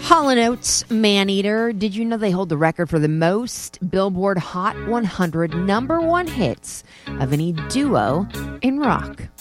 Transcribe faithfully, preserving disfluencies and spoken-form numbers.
Hall and Oates, Maneater. Did you know they hold the record for the most Billboard Hot one hundred number one hits of any duo in rock?